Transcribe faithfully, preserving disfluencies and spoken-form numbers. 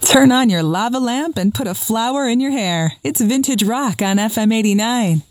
Turn on your lava lamp and put a flower in your hair. It's Vintage Rock on F M eighty-nine.